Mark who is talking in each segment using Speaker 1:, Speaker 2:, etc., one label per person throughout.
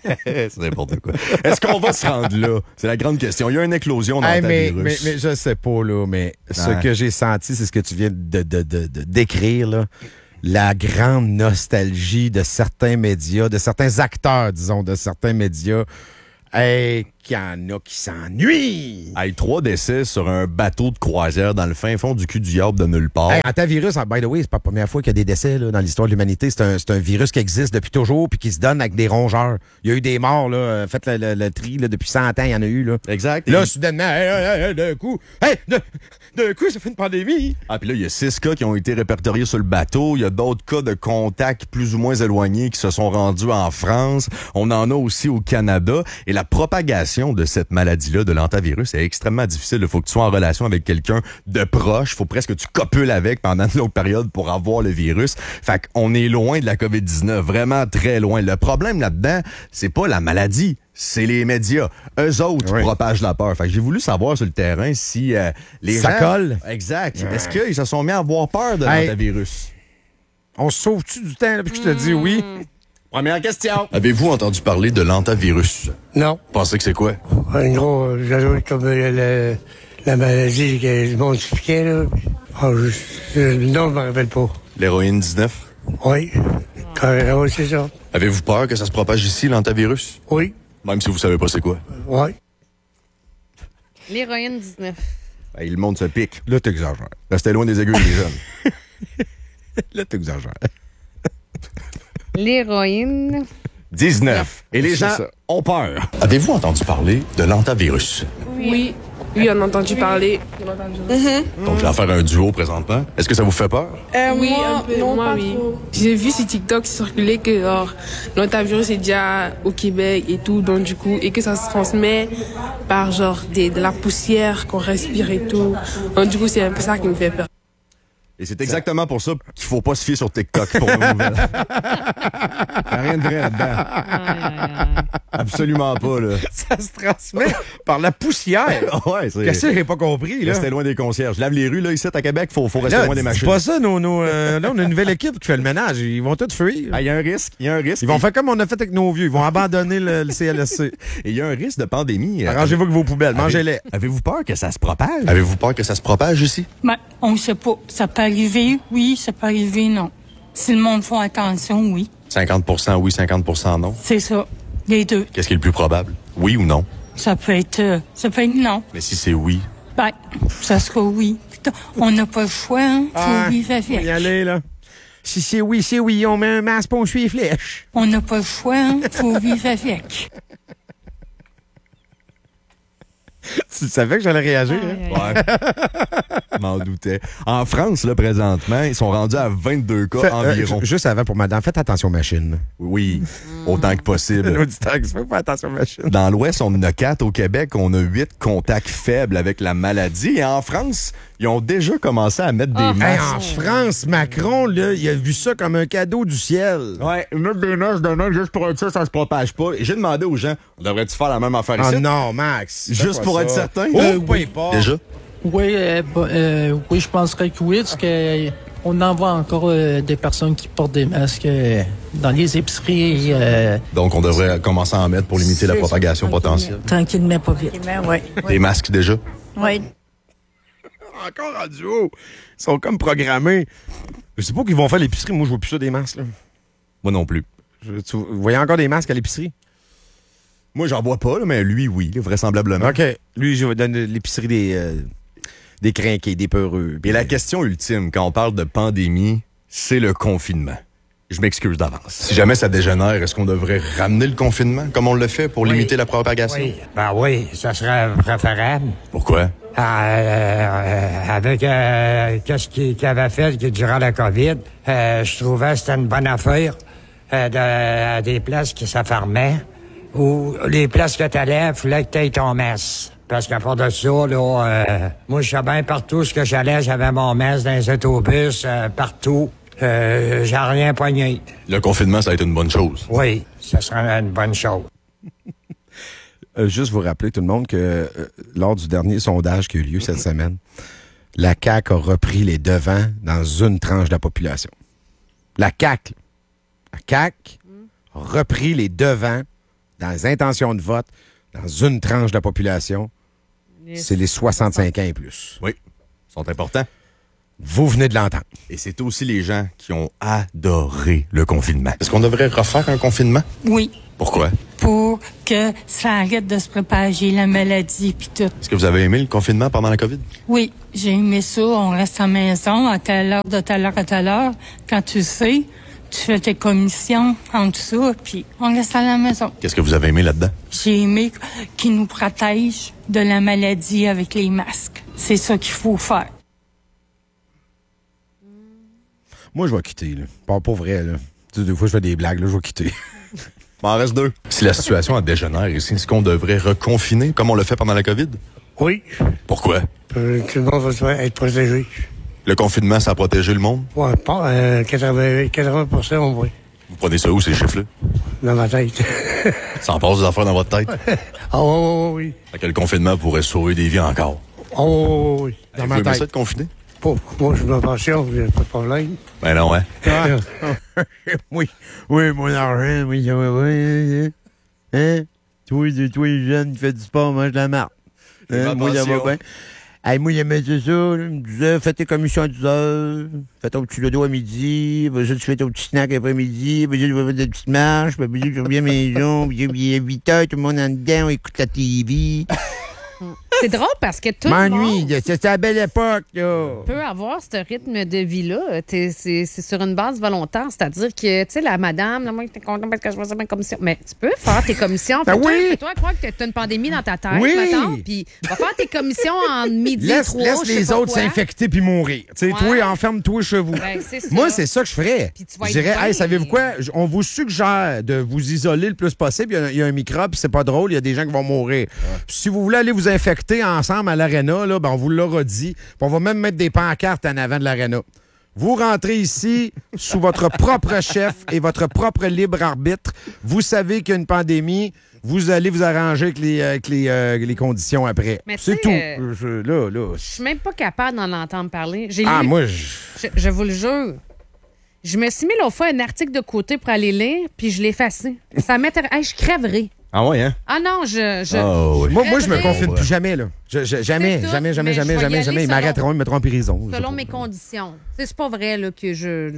Speaker 1: C'est n'importe quoi. Est-ce qu'on va se rendre là? C'est la grande question. Il y a une éclosion dans le virus.
Speaker 2: Mais je sais pas, là, mais ce que j'ai senti, c'est ce que tu viens de décrire, là. La grande nostalgie de certains médias, de certains acteurs, disons, de certains médias. Hey, qu'il y en a qui s'ennuient!
Speaker 1: Hey, 3 décès sur un bateau de croisière dans le fin fond du cul du diable de nulle part.
Speaker 2: Hey, antivirus, by the way, c'est pas la première fois qu'il y a des décès là, dans l'histoire de l'humanité. C'est un virus qui existe depuis toujours puis qui se donne avec des rongeurs. Il y a eu des morts, là. Faites le tri, là, depuis 100 ans, il y en a eu, là.
Speaker 1: Exact.
Speaker 2: Là, soudainement, d'un coup, ça fait une pandémie.
Speaker 1: Ah, puis là, il y a 6 cas qui ont été répertoriés sur le bateau. Il y a d'autres cas de contacts plus ou moins éloignés qui se sont rendus en France. On en a aussi au Canada. Et la propagation de cette maladie-là, de l'antivirus, est extrêmement difficile. Il faut que tu sois en relation avec quelqu'un de proche. Il faut presque que tu copules avec pendant une longue période pour avoir le virus. Fait qu'on est loin de la COVID-19, vraiment très loin. Le problème là-dedans, c'est pas la maladie, c'est les médias. Eux autres propagent la peur. Fait que j'ai voulu savoir sur le terrain si les gens...
Speaker 2: Ça colle?
Speaker 1: Exact. Est-ce qu'ils se sont mis à avoir peur de l'antivirus?
Speaker 2: On se sauve-tu du temps depuis que je te dis oui?
Speaker 1: Première question.
Speaker 3: Avez-vous entendu parler de l'antivirus?
Speaker 4: Non.
Speaker 3: Pensez que c'est quoi?
Speaker 4: En gros, j'avais comme la maladie que le monde expliquait, là. Non, je me rappelle pas.
Speaker 3: L'héroïne 19?
Speaker 4: Oui. Oui, c'est ça.
Speaker 3: Avez-vous peur que ça se propage ici, l'antivirus?
Speaker 4: Oui.
Speaker 3: Même si vous savez pas c'est quoi?
Speaker 4: Oui.
Speaker 5: L'héroïne 19.
Speaker 1: Ben, le monde se pique.
Speaker 2: Là, t'exagères.
Speaker 1: Restez loin des aiguilles des jeunes.
Speaker 2: Là, t'exagères.
Speaker 5: L'héroïne
Speaker 1: 19. Et les gens ont peur.
Speaker 3: Avez-vous entendu parler de l'antivirus?
Speaker 6: Oui, on a entendu parler.
Speaker 3: Donc, là, faire un duo présentement. Est-ce que ça vous fait peur?
Speaker 6: Oui, un peu. Moi, oui. J'ai vu sur TikTok circuler que l'antivirus est déjà au Québec et tout, donc du coup, et que ça se transmet par de la poussière qu'on respire et tout. Donc du coup, c'est un peu ça qui me fait peur.
Speaker 1: Et c'est exactement pour ça qu'il faut pas se fier sur TikTok pour nos nouvelles. Il n'y a rien de vrai là-dedans. Absolument pas, là.
Speaker 2: Ça se transmet par la poussière.
Speaker 1: Ouais, c'est...
Speaker 2: Qu'est-ce que j'ai pas compris, là?
Speaker 1: Restez loin des concierges. Lave les rues, là, ici, à Québec, faut rester
Speaker 2: là,
Speaker 1: loin des machines.
Speaker 2: C'est pas ça, là, on a une nouvelle équipe qui fait le ménage. Ils vont tous fuir.
Speaker 1: Il y a un risque, Ils
Speaker 2: vont faire comme on a fait avec nos vieux. Ils vont abandonner le CLSC.
Speaker 1: Et il y a un risque de pandémie.
Speaker 2: Arrangez-vous avec vos poubelles, mangez-les.
Speaker 1: Avez-vous peur que ça se propage?
Speaker 3: Avez-vous peur que ça se propage ici?
Speaker 7: Ben, on sait pas. Ça peut arriver, oui, ça peut arriver, non. Si le monde fait attention, oui.
Speaker 3: 50% oui, 50% non.
Speaker 7: C'est ça. Les deux.
Speaker 3: Qu'est-ce qui est le plus probable? Oui ou non?
Speaker 7: Ça peut être non.
Speaker 3: Mais si c'est oui?
Speaker 7: Ben, ça sera oui. On n'a pas le choix, hein. Faut vivre avec.
Speaker 2: Faut y aller, là. Si c'est oui, c'est oui. On met un masque pour on suit les flèches.
Speaker 7: On n'a pas le choix, hein. Faut vivre avec.
Speaker 2: Tu savais que j'allais réagir, hein?
Speaker 1: Ouais. M'en doutais. En France, là, présentement, ils sont rendus à 22 cas environ.
Speaker 2: Juste avant, pour madame, faites attention aux machines.
Speaker 1: Oui, autant que possible.
Speaker 2: L'auditeur qui se fait pas attention aux machines.
Speaker 1: Dans l'Ouest, on en a 4. Au Québec, on a 8 contacts faibles avec la maladie. Et en France, ils ont déjà commencé à mettre des masques.
Speaker 2: En France, Macron, là, il a vu ça comme un cadeau du ciel.
Speaker 1: Ouais, mettre des masques de même juste pour être sûr ça se propage pas. Et j'ai demandé aux gens, on devrait-tu faire la même affaire ici?
Speaker 2: Oh non, Max.
Speaker 1: Juste pour être certain?
Speaker 2: Peu importe.
Speaker 3: Déjà?
Speaker 8: Oui, oui, je penserais que oui, parce que on en voit encore des personnes qui portent des masques dans les épiceries.
Speaker 3: Donc, on devrait commencer à en mettre pour limiter la propagation potentielle.
Speaker 8: Tranquillement, pas vite.
Speaker 7: Oui.
Speaker 3: Des masques déjà?
Speaker 7: Oui.
Speaker 2: Encore en duo. Ils sont comme programmés. Je sais pas qu'ils vont faire l'épicerie. Moi, je vois plus ça des masques, là.
Speaker 1: Moi non plus.
Speaker 2: Vous voyez encore des masques à l'épicerie?
Speaker 1: Moi, j'en vois pas, là, mais lui, oui, là, vraisemblablement.
Speaker 2: OK. Lui, je vais donner l'épicerie des crinqués, des peureux.
Speaker 1: Et la question ultime, quand on parle de pandémie, c'est le confinement. Je m'excuse d'avance.
Speaker 3: Si jamais ça dégénère, est-ce qu'on devrait ramener le confinement comme on le fait pour limiter la propagation?
Speaker 9: Oui, oui, ça serait préférable.
Speaker 3: Pourquoi?
Speaker 9: Avec qu'est-ce qu'il avait fait durant la COVID, je trouvais que c'était une bonne affaire des places qui s'affermaient ou les places que t'allais, il fallait que t'aies ton masque. Parce qu'à part de ça, là, moi, je sais bien partout ce que j'allais, j'avais mon masque dans les autobus, partout. J'ai rien poigné.
Speaker 3: Le confinement, ça a été une bonne chose.
Speaker 9: Oui, ça serait une bonne chose.
Speaker 2: Juste vous rappeler, tout le monde, que lors du dernier sondage qui a eu lieu cette semaine, la CAQ a repris les devants dans une tranche de la population. La CAQ a repris les devants dans les intentions de vote, dans une tranche de la population, c'est les 65 ans et plus.
Speaker 1: Oui, ils sont importants.
Speaker 2: Vous venez de l'entendre.
Speaker 1: Et c'est aussi les gens qui ont adoré le confinement. Est-ce qu'on devrait refaire un confinement?
Speaker 7: Oui.
Speaker 1: Pourquoi?
Speaker 7: Pour que ça arrête de se propager, la maladie puis tout.
Speaker 1: Est-ce que vous avez aimé le confinement pendant la COVID?
Speaker 7: Oui, j'ai aimé ça. On reste à la maison à telle heure, de telle heure à telle heure. Quand tu sais, tu fais tes commissions en tout ça, puis on reste à la maison.
Speaker 1: Qu'est-ce que vous avez aimé là-dedans?
Speaker 7: J'ai aimé qu'ils nous protègent de la maladie avec les masques. C'est ça qu'il faut faire.
Speaker 2: Moi, je vais quitter, là. Pas pour vrai, là. Tu sais, des fois, je fais des blagues, là, je vais quitter.
Speaker 1: Il m'en reste 2. Si la situation dégénère ici, est-ce qu'on devrait reconfiner comme on l'a fait pendant la COVID?
Speaker 4: Oui.
Speaker 1: Pourquoi?
Speaker 4: Tout le monde va être protégé.
Speaker 1: Le confinement, ça a protégé le monde?
Speaker 4: Ouais, 80% au moins.
Speaker 1: Vous prenez ça où, ces chiffres-là?
Speaker 4: Dans ma tête.
Speaker 1: Ça en passe des affaires dans votre tête?
Speaker 4: Ah oui.
Speaker 1: Fait que le confinement pourrait sauver des vies encore.
Speaker 4: Ah oui.
Speaker 2: Dans
Speaker 1: Vous
Speaker 2: ma
Speaker 1: aimez
Speaker 2: tête.
Speaker 1: ça de confiner?
Speaker 4: Moi, je me pensionne, il n'y a pas de problème.
Speaker 1: Ben non, hein?
Speaker 2: Oui, mon argent, oui, ça va bien. Hein? Toi, les jeunes qui font du sport, mange de la marde. Moi, ça va bien. Hey, moi, j'aimais ça, là. Il me disait, fais tes commissions à 10 heures, fais ton petit dodo à midi, après ça, tu fais ton petit snack après-midi, après ça, tu vas faire des petites marches, après ça, tu reviens à la maison, puis il est 8 heures, tout le monde en dedans, on écoute la TV.
Speaker 5: C'est drôle parce que tout le
Speaker 2: M'ennuie,
Speaker 5: monde
Speaker 2: c'est la belle époque, là.
Speaker 5: peut avoir ce rythme de vie-là. C'est sur une base volontaire. C'est-à-dire que, tu sais, la madame, là, moi, t'es content parce que je faisais ma commission. Mais tu peux faire tes commissions.
Speaker 2: Ben
Speaker 5: Fais-toi
Speaker 2: oui.
Speaker 5: croire que t'as une pandémie dans ta tête,
Speaker 2: Oui.
Speaker 5: mettons, puis va faire tes commissions en midi,
Speaker 2: Laisse
Speaker 5: 3, je sais
Speaker 2: les
Speaker 5: pas
Speaker 2: autres
Speaker 5: quoi.
Speaker 2: s'infecter puis mourir. Tu sais,
Speaker 5: Ouais.
Speaker 2: toi, enferme-toi chez vous.
Speaker 5: Ben, c'est ça.
Speaker 2: Moi, c'est ça que je ferais.
Speaker 5: Puis tu vas
Speaker 2: Je
Speaker 5: être
Speaker 2: dirais,
Speaker 5: bien.
Speaker 2: hey, savez-vous quoi? On vous suggère de vous isoler le plus possible. Il y a un microbe, puis c'est pas drôle, il y a des gens qui vont mourir. Si vous voulez aller vous infecter ensemble à l'aréna, là, ben, on vous l'aura dit. Puis on va même mettre des pancartes en avant de l'aréna. Vous rentrez ici sous votre propre chef et votre propre libre arbitre. Vous savez qu'il y a une pandémie. Vous allez vous arranger avec les conditions après.
Speaker 5: Mais tu
Speaker 2: C'est
Speaker 5: sais,
Speaker 2: tout. Là.
Speaker 5: Je suis même pas capable d'en entendre parler. J'ai
Speaker 2: Ah,
Speaker 5: lu,
Speaker 2: moi,
Speaker 5: je vous le jure. Je me suis mis l'autre fois un article de côté pour aller lire, puis je l'ai effacé. Ça m'intéresse. Hey, je crèverais.
Speaker 1: Ah ouais, hein?
Speaker 5: Ah non,
Speaker 1: Oh, oui.
Speaker 2: Moi, je me confine
Speaker 1: Ouais.
Speaker 2: plus jamais, là. Jamais.
Speaker 5: C'est tout, mais je vais y aller
Speaker 2: Ils
Speaker 5: selon-
Speaker 2: m'arrêteront, ils me mettront en prison.
Speaker 5: selon mes conditions. Tu sais, c'est pas vrai là, que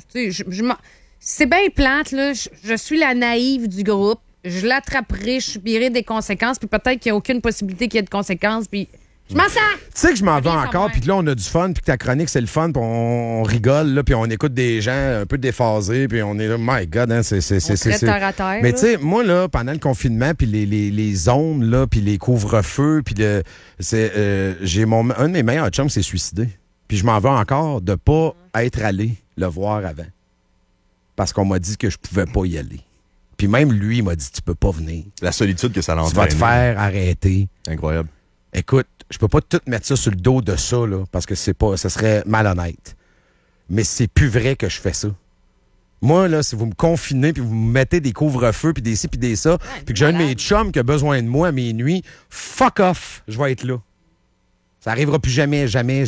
Speaker 5: c'est bien plate, là. Je suis la naïve du groupe. Je l'attraperai, je subirai des conséquences, puis peut-être qu'il n'y a aucune possibilité qu'il y ait de conséquences, puis je m'en sers!
Speaker 2: Tu sais que je m'en vais
Speaker 5: Rien
Speaker 2: encore,
Speaker 5: savoir.
Speaker 2: puis que là, on a du fun, puis que ta chronique, c'est le fun, puis on rigole, là, puis on écoute des gens un peu déphasés, puis on est là, my God, hein, c'est...
Speaker 5: Très terre à terre.
Speaker 2: Mais
Speaker 5: là.
Speaker 2: tu sais, moi, là, pendant le confinement, puis les zones, là, puis les couvre-feux, puis j'ai un de mes meilleurs chums qui s'est suicidé. Puis je m'en vais encore de pas être allé le voir avant. Parce qu'on m'a dit que je pouvais pas y aller. Puis même lui, il m'a dit, tu peux pas venir.
Speaker 1: La solitude que ça
Speaker 2: Tu
Speaker 1: l'entraîne.
Speaker 2: vas te faire arrêter.
Speaker 1: Incroyable.
Speaker 2: Écoute, je peux pas tout mettre ça sur le dos de ça, là, parce que ça serait malhonnête. Mais c'est plus vrai que je fais ça. Moi, là, si vous me confinez, puis vous me mettez des couvre-feux, puis des ci, puis des ça, puis que j'ai un de mes chums qui a besoin de moi à minuit, fuck off, je vais être là. Ça arrivera plus jamais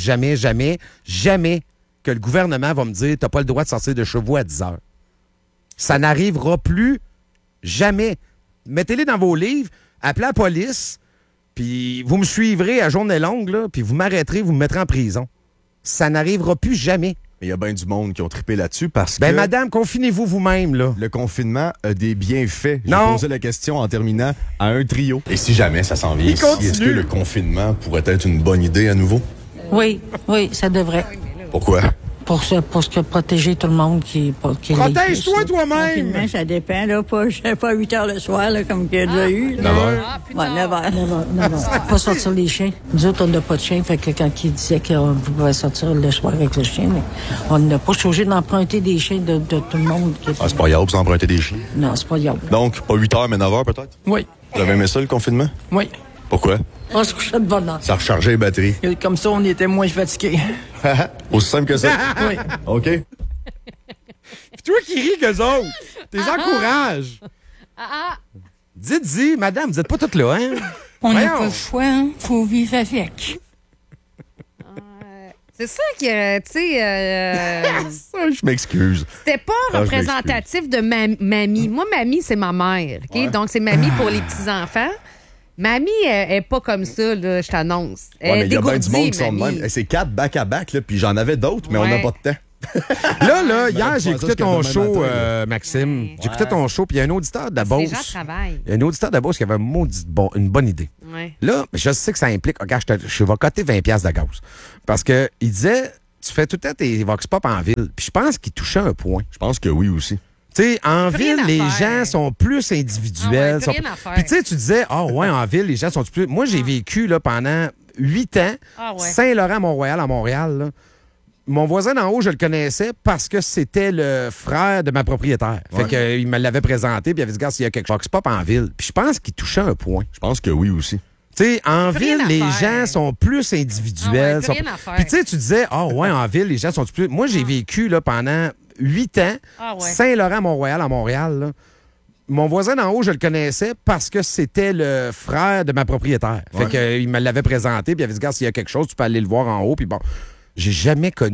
Speaker 2: que le gouvernement va me dire, t'as pas le droit de sortir de chez vous à 10 heures. Ça n'arrivera plus jamais. Mettez-les dans vos livres, appelez la police, puis vous me suivrez à journée longue, là, puis vous m'arrêterez, vous me mettrez en prison. Ça n'arrivera plus jamais.
Speaker 1: Mais il y a bien du monde qui ont trippé là-dessus parce
Speaker 2: Ben,
Speaker 1: que
Speaker 2: madame, confinez-vous vous-même, là.
Speaker 1: le confinement a des bienfaits. J'ai
Speaker 2: Non.
Speaker 1: posé la question en terminant à un trio. Et si jamais ça s'en vient
Speaker 2: Il
Speaker 1: ici,
Speaker 2: continue.
Speaker 1: est-ce que le confinement pourrait être une bonne idée à nouveau?
Speaker 7: Oui, ça devrait.
Speaker 1: Pourquoi?
Speaker 7: Pour se protéger tout le monde qui
Speaker 2: Protège-toi toi-même!
Speaker 10: Confinement, ça dépend, là. Pas 8 heures le soir, là, comme qu'il y a déjà eu. Là.
Speaker 1: 9 heures?
Speaker 10: Ouais, 9 heures.
Speaker 7: Pas sortir les chiens. Nous autres, on n'a pas de chien. Fait que quand il disait qu'on pouvait sortir le soir avec le chien, mais on n'a pas obligé d'emprunter des chiens de tout le monde.
Speaker 1: Ah, c'est pas grave, vous empruntez des chiens.
Speaker 7: Non, c'est pas grave.
Speaker 1: Donc, pas 8 heures, mais 9 heures peut-être?
Speaker 8: Oui,
Speaker 1: Vous avez aimé ça, le confinement?
Speaker 8: oui.
Speaker 1: Pourquoi?
Speaker 7: On se couchait de bonne heure.
Speaker 1: Ça rechargeait les batteries.
Speaker 8: Et comme ça, on était moins fatigués.
Speaker 1: Aussi simple que ça.
Speaker 8: Oui.
Speaker 1: OK.
Speaker 2: Puis toi qui ris qu'eux autres, t'es encourages. Dites-y, madame, vous êtes pas toutes là, hein?
Speaker 7: On n'a
Speaker 2: Voyons.
Speaker 7: pas le choix, hein. Faut vivre avec.
Speaker 5: C'est ça qui, tu sais...
Speaker 1: Je m'excuse.
Speaker 5: C'était pas représentatif de mamie. Moi, mamie, c'est ma mère. OK?
Speaker 1: Ouais.
Speaker 5: Donc, c'est mamie pour les petits-enfants. Mamie, elle est pas comme ça, là, je t'annonce.
Speaker 1: Ouais, mais il y a bien du monde qui sont de
Speaker 5: mamie.
Speaker 1: même. C'est 4 back-à-back, là, puis j'en avais d'autres, mais on n'a pas de temps.
Speaker 2: Là, hier,
Speaker 1: Ben,
Speaker 2: j'ai
Speaker 1: je
Speaker 2: écouté
Speaker 1: pensais
Speaker 2: ton
Speaker 1: que c'était
Speaker 2: show,
Speaker 1: demain matin,
Speaker 2: Maxime.
Speaker 5: Ouais.
Speaker 2: J'ai écouté ton show, puis il y a un auditeur de la Beauce.
Speaker 5: Les gens travaillent.
Speaker 2: Il y a un auditeur de la Beauce qui avait une bonne idée.
Speaker 5: Ouais.
Speaker 2: Là, je sais que ça implique... Regarde, je vais coter 20$ de gaz. Parce que il disait, tu fais tout le temps tes vox pop en ville. Puis je pense qu'il touchait un point.
Speaker 1: Je pense que oui aussi.
Speaker 2: Tu sais, en
Speaker 5: Plus rien
Speaker 2: ville,
Speaker 5: à
Speaker 2: les
Speaker 5: faire.
Speaker 2: gens sont plus individuels.
Speaker 5: Ah ouais, plus rien à faire.
Speaker 2: Puis tu sais, tu disais, ouais, en ville, les gens sont plus... Moi, j'ai vécu là, pendant 8 ans,
Speaker 5: Ah ouais.
Speaker 2: Saint-Laurent-Mont-Royal à Montréal. Là. Mon voisin d'en haut, je le connaissais parce que c'était le frère de ma propriétaire. Fait qu'il me l'avait présenté, puis il avait dit, gars, s'il y a quelque chose qui se passe en ville. Puis je pense qu'il touchait un point.
Speaker 1: Je pense que oui aussi.
Speaker 2: Tu sais, en
Speaker 5: Plus rien
Speaker 2: ville,
Speaker 5: à
Speaker 2: les
Speaker 5: faire.
Speaker 2: gens sont plus individuels.
Speaker 5: Ah ouais, plus rien à faire.
Speaker 2: Puis tu sais, tu disais, ouais, en ville, les gens sont plus... Moi, j'ai vécu là, pendant 8 ans,
Speaker 5: Ah ouais.
Speaker 2: Saint-Laurent-Mont-Royal à Montréal. Là. Mon voisin d'en haut, je le connaissais parce que c'était le frère de ma propriétaire. Fait qu'il me l'avait présenté, puis il avait dit, gars, s'il y a quelque chose, tu peux aller le voir en haut. Puis bon, j'ai jamais connu